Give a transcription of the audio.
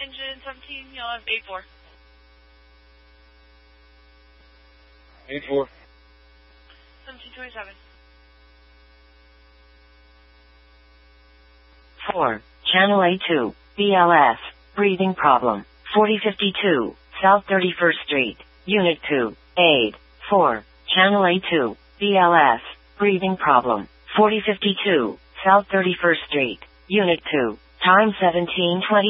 Engine 17, you'll have 8-4. 8-4. 1727. 4. Channel A2, BLS, breathing problem, 4052, South 31st Street, Unit 2, aid, 4. Channel A2, BLS, breathing problem, 4052, South 31st Street, Unit 2, time 17:20.